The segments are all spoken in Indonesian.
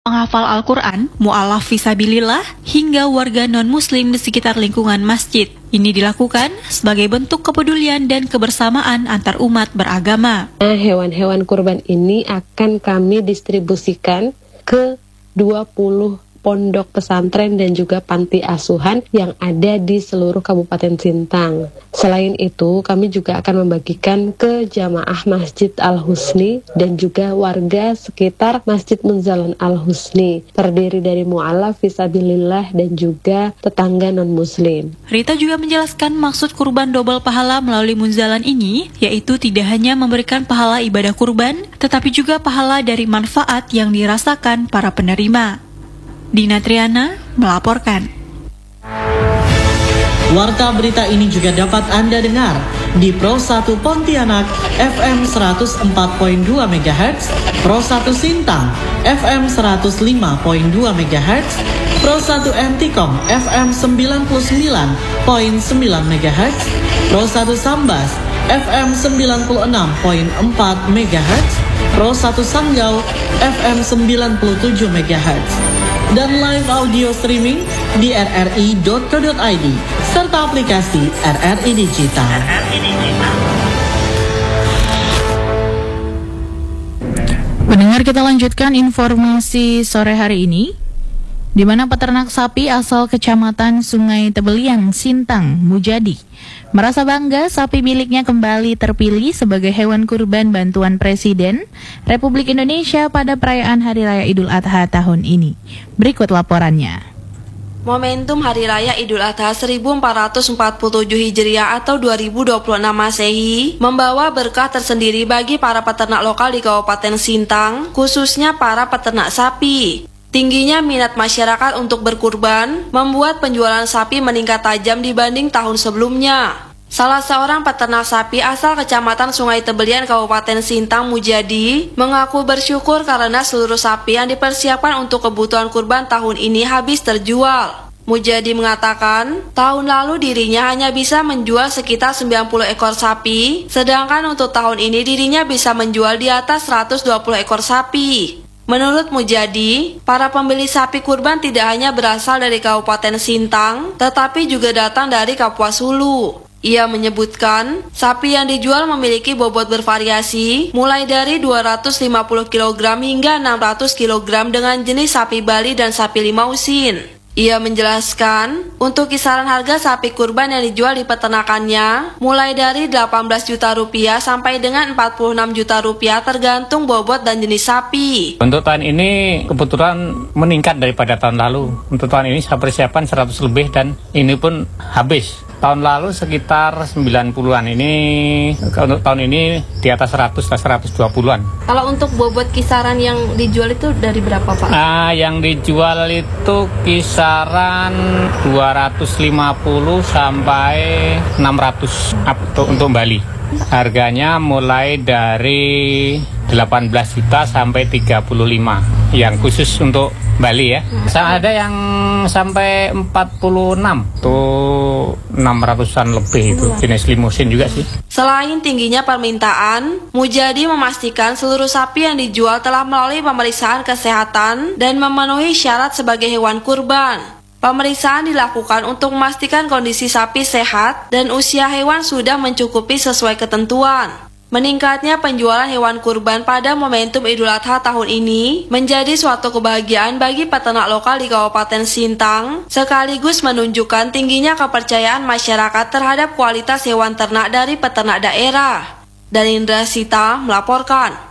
Penghafal Al-Quran, mu'alaf fisabilillah, hingga warga non-muslim di sekitar lingkungan masjid. Ini dilakukan sebagai bentuk kepedulian dan kebersamaan antar umat beragama. Hewan-hewan kurban ini akan kami distribusikan ke 20 pondok pesantren dan juga panti asuhan yang ada di seluruh Kabupaten Sintang. Selain itu, kami juga akan membagikan ke jamaah Masjid Al-Husni dan juga warga sekitar Masjid Munzalan Al-Husni, terdiri dari mu'alaf fisabilillah dan juga tetangga non-muslim. Rita juga menjelaskan maksud kurban double pahala melalui Munzalan ini, yaitu tidak hanya memberikan pahala ibadah kurban, tetapi juga pahala dari manfaat yang dirasakan para penerima. Dina Triana melaporkan. Warta berita ini juga dapat Anda dengar di Pro 1 Pontianak FM 104.2 MHz, Pro 1 Sintang FM 105.2 MHz, Pro 1 Antikom FM 99.9 MHz, Pro 1 Sambas FM 96.4 MHz, Pro 1 Sanggau FM 97 MHz. Dan live audio streaming di rri.co.id serta aplikasi RRI Digital. Pendengar, kita lanjutkan informasi sore hari ini, di mana peternak sapi asal Kecamatan Sungai Tebeliang, Sintang, Mujadi, merasa bangga sapi miliknya kembali terpilih sebagai hewan kurban bantuan Presiden Republik Indonesia pada perayaan Hari Raya Idul Adha tahun ini. Berikut laporannya. Momentum Hari Raya Idul Adha 1447 Hijriah atau 2026 Masehi membawa berkah tersendiri bagi para peternak lokal di Kabupaten Sintang, khususnya para peternak sapi. Tingginya minat masyarakat untuk berkurban membuat penjualan sapi meningkat tajam dibanding tahun sebelumnya. Salah seorang peternak sapi asal Kecamatan Sungai Tebelian, Kabupaten Sintang, Mujadi, mengaku bersyukur karena seluruh sapi yang dipersiapkan untuk kebutuhan kurban tahun ini habis terjual. Mujadi mengatakan, tahun lalu dirinya hanya bisa menjual sekitar 90 ekor sapi, sedangkan untuk tahun ini dirinya bisa menjual di atas 120 ekor sapi. Menurut Mujadi, para pembeli sapi kurban tidak hanya berasal dari Kabupaten Sintang, tetapi juga datang dari Kapuas Hulu. Ia menyebutkan, sapi yang dijual memiliki bobot bervariasi, mulai dari 250 kg hingga 600 kg dengan jenis sapi Bali dan sapi Limousin. Ia menjelaskan, untuk kisaran harga sapi kurban yang dijual di peternakannya mulai dari 18 juta rupiah sampai dengan 46 juta rupiah tergantung bobot dan jenis sapi. Untuk tahun ini kebetulan meningkat daripada tahun lalu. Untuk tahun ini saya persiapan 100 lebih dan ini pun habis. Tahun lalu sekitar 90-an, ini untuk tahun ini di atas 100 lah, 120-an. Kalau untuk bobot kisaran yang dijual itu dari berapa, Pak? Yang dijual itu kisaran 250 sampai 600 untuk Bali. Harganya mulai dari 18 juta sampai 35 yang khusus untuk Bali ya. Ada yang sampai 46 tuh 600-an lebih itu jenis Limousin juga sih. Selain tingginya permintaan, Mujadi memastikan seluruh sapi yang dijual telah melalui pemeriksaan kesehatan dan memenuhi syarat sebagai hewan kurban. Pemeriksaan dilakukan untuk memastikan kondisi sapi sehat dan usia hewan sudah mencukupi sesuai ketentuan. Meningkatnya penjualan hewan kurban pada momentum Idul Adha tahun ini menjadi suatu kebahagiaan bagi peternak lokal di Kabupaten Sintang, sekaligus menunjukkan tingginya kepercayaan masyarakat terhadap kualitas hewan ternak dari peternak daerah. Dan Indra Sita melaporkan.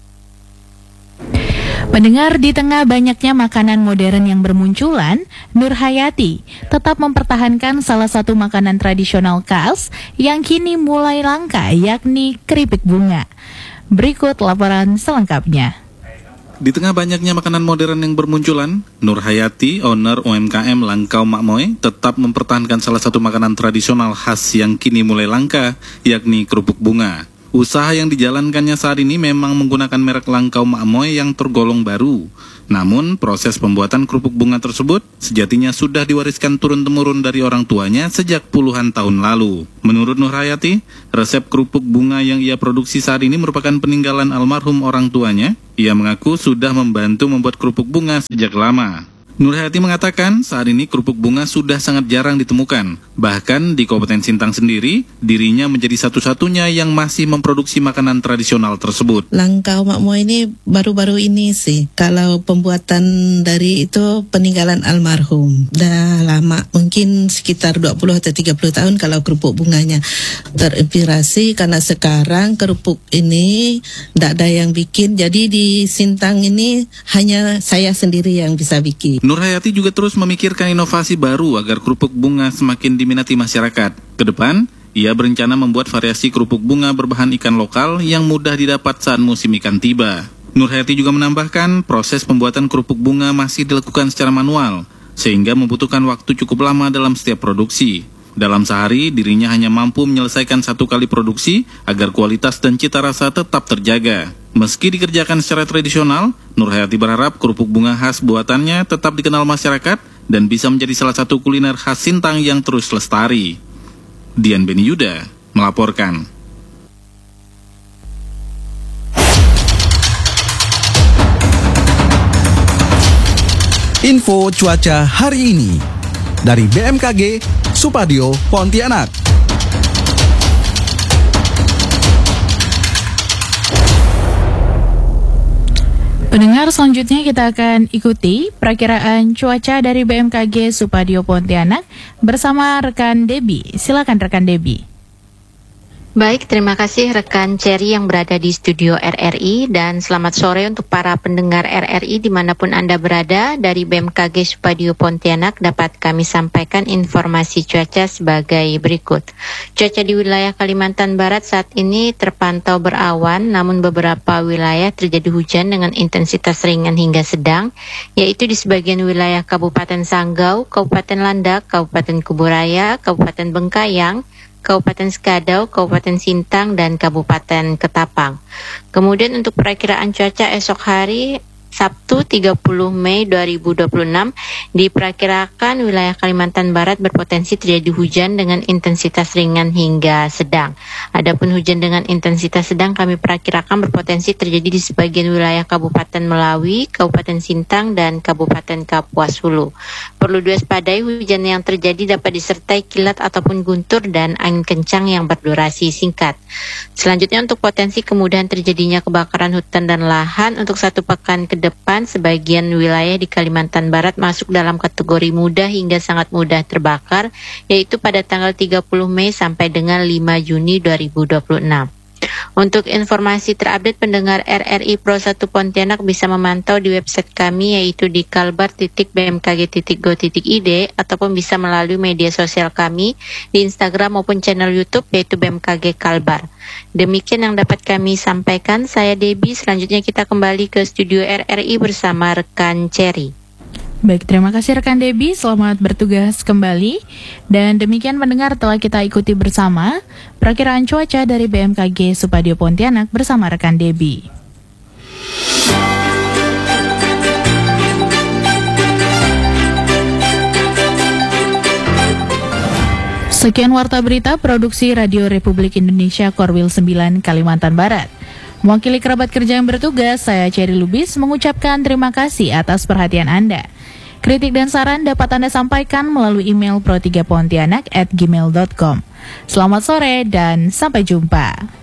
Mendengar di tengah banyaknya makanan modern yang bermunculan, Nur Hayati tetap mempertahankan salah satu makanan tradisional khas yang kini mulai langka, yakni keripik bunga. Berikut laporan selengkapnya. Di tengah banyaknya makanan modern yang bermunculan, Nur Hayati, owner UMKM Langkau Makmoy, tetap mempertahankan salah satu makanan tradisional khas yang kini mulai langka, yakni kerupuk bunga. Usaha yang dijalankannya saat ini memang menggunakan merek Langkau Makmoy yang tergolong baru. Namun, proses pembuatan kerupuk bunga tersebut sejatinya sudah diwariskan turun-temurun dari orang tuanya sejak puluhan tahun lalu. Menurut Nur Hayati, resep kerupuk bunga yang ia produksi saat ini merupakan peninggalan almarhum orang tuanya. Ia mengaku sudah membantu membuat kerupuk bunga sejak lama. Nur Hayati mengatakan saat ini kerupuk bunga sudah sangat jarang ditemukan. Bahkan di Kabupaten Sintang sendiri, dirinya menjadi satu-satunya yang masih memproduksi makanan tradisional tersebut. Langkau Makmoy ini baru-baru ini sih. Kalau pembuatan dari itu peninggalan almarhum. Dah lama, mungkin sekitar 20 atau 30 tahun kalau kerupuk bunganya. Terinspirasi karena sekarang kerupuk ini tidak ada yang bikin. Jadi di Sintang ini hanya saya sendiri yang bisa bikin. Nur Hayati juga terus memikirkan inovasi baru agar kerupuk bunga semakin diminati masyarakat. Kedepan, ia berencana membuat variasi kerupuk bunga berbahan ikan lokal yang mudah didapat saat musim ikan tiba. Nur Hayati juga menambahkan proses pembuatan kerupuk bunga masih dilakukan secara manual, sehingga membutuhkan waktu cukup lama dalam setiap produksi. Dalam sehari, dirinya hanya mampu menyelesaikan 1 kali produksi agar kualitas dan cita rasa tetap terjaga. Meski dikerjakan secara tradisional, Nur Hayati berharap kerupuk bunga khas buatannya tetap dikenal masyarakat dan bisa menjadi salah satu kuliner khas Sintang yang terus lestari. Dian Beni Yuda melaporkan. Info cuaca hari ini dari BMKG Supadio Pontianak. Pendengar, selanjutnya kita akan ikuti perakiraan cuaca dari BMKG Supadio Pontianak bersama rekan Debbie. Silakan rekan Debbie. Baik, terima kasih rekan Cherry yang berada di studio RRI dan selamat sore untuk para pendengar RRI dimanapun Anda berada. Dari BMKG Supadio Pontianak dapat kami sampaikan informasi cuaca sebagai berikut. Cuaca di wilayah Kalimantan Barat saat ini terpantau berawan, namun beberapa wilayah terjadi hujan dengan intensitas ringan hingga sedang, yaitu di sebagian wilayah Kabupaten Sanggau, Kabupaten Landak, Kabupaten Kuburaya, Kabupaten Bengkayang, Kabupaten Sekadau, Kabupaten Sintang, dan Kabupaten Ketapang. Kemudian untuk perakiraan cuaca esok hari Sabtu 30 Mei 2026 diperkirakan wilayah Kalimantan Barat berpotensi terjadi hujan dengan intensitas ringan hingga sedang. Adapun hujan dengan intensitas sedang kami perkirakan berpotensi terjadi di sebagian wilayah Kabupaten Melawi, Kabupaten Sintang, dan Kabupaten Kapuas Hulu. Perlu diwaspadai hujan yang terjadi dapat disertai kilat ataupun guntur dan angin kencang yang berdurasi singkat. Selanjutnya untuk potensi kemudahan terjadinya kebakaran hutan dan lahan untuk 1 pekan ke depan sebagian wilayah di Kalimantan Barat masuk dalam kategori mudah hingga sangat mudah terbakar, yaitu pada tanggal 30 Mei sampai dengan 5 Juni 2026. Untuk informasi terupdate pendengar RRI Pro 1 Pontianak bisa memantau di website kami yaitu di kalbar.bmkg.go.id ataupun bisa melalui media sosial kami di Instagram maupun channel YouTube yaitu BMKG Kalbar. Demikian yang dapat kami sampaikan. Saya Debbie, selanjutnya kita kembali ke studio RRI bersama rekan Cherry. Baik, terima kasih rekan Debbie, selamat bertugas kembali. Dan demikian pendengar telah kita ikuti bersama perakiraan cuaca dari BMKG Supadio Pontianak bersama rekan Debbie. Sekian Warta Berita Produksi Radio Republik Indonesia Korwil 9 Kalimantan Barat. Mewakili kerabat kerja yang bertugas, saya Cherry Lubis mengucapkan terima kasih atas perhatian Anda. Kritik dan saran dapat Anda sampaikan melalui email pro3pontianak@gmail.com. Selamat sore dan sampai jumpa.